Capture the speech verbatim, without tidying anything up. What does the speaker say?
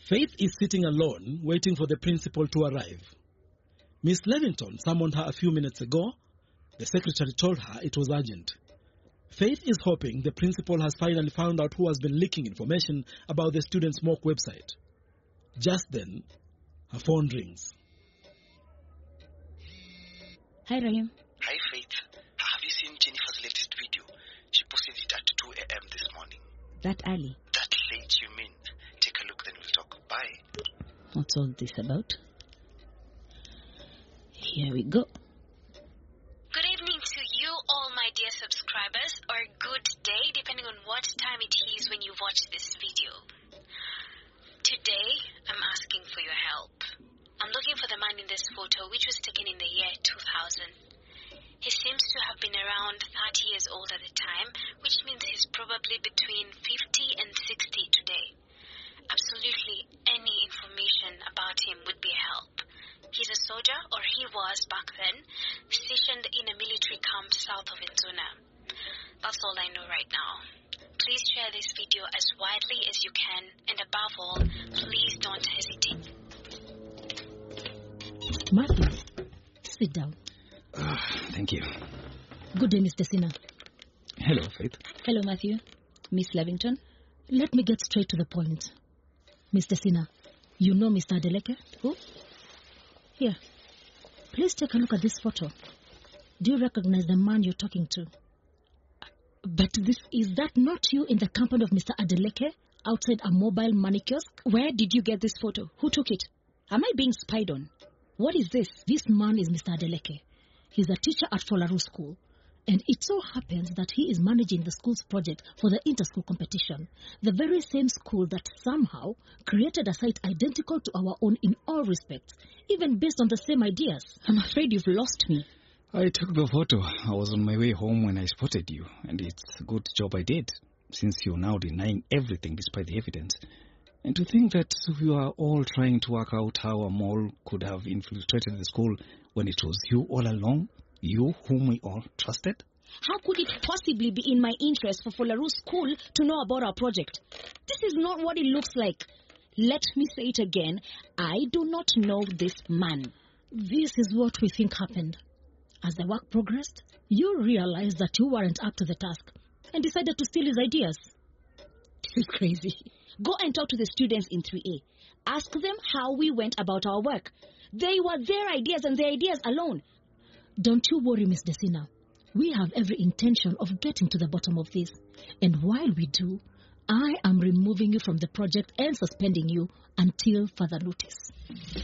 Faith is sitting alone, waiting for the principal to arrive. Miss Levington summoned her a few minutes ago. The secretary told her it was urgent. Faith is hoping the principal has finally found out who has been leaking information about the students' mock website. Just then, her phone rings. Hi, Rahim. Hi, Faith. Have you seen Jennifer's latest video? She posted it at two a.m. this morning. That early? That late, you mean? Take a look, then we'll talk. Bye. What's all this about? Here we go. Good evening to you, all my dear subscribers, or good day, depending on what time it is when you watch this video. Today, I'm asking for your help. I'm looking for the man in this photo, which was taken in the year two thousand. He seems to have been around thirty years old at the time, which means he's probably between fifty and sixty today. Absolutely any information about him would be a help. He's a soldier, or he was back then, stationed in a military camp south of Nzuna. That's all I know right now. Please share this video as widely as you can, and above all, please don't hesitate. Matthew, sit down. Uh, thank you. Good day, Mister Sinha. Hello, Faith. Hello, Matthew. Miss Levington. Let me get straight to the point. Mister Sinha, you know Mister Adeleke? Who? Here. Please take a look at this photo. Do you recognize the man you're talking to? But this is that not you in the company of Mister Adeleke outside a mobile money kiosk? Where did you get this photo? Who took it? Am I being spied on? What is this? This man is Mister Adeleke. He's a teacher at Folaru School. And it so happens that he is managing the school's project for the inter-school competition. The very same school that somehow created a site identical to our own in all respects, even based on the same ideas. I'm afraid you've lost me. I took the photo. I was on my way home when I spotted you, and it's a good job I did, since you're now denying everything despite the evidence. And to think that we are all trying to work out how a mole could have infiltrated the school when it was you all along, you whom we all trusted? How could it possibly be in my interest for Folaru School to know about our project? This is not what it looks like. Let me say it again. I do not know this man. This is what we think happened. As the work progressed, you realized that you weren't up to the task and decided to steal his ideas. This is crazy. Go and talk to the students in three A. Ask them how we went about our work. They were their ideas and their ideas alone. Don't you worry, Miss Sinha. We have every intention of getting to the bottom of this. And while we do, I am removing you from the project and suspending you until further notice.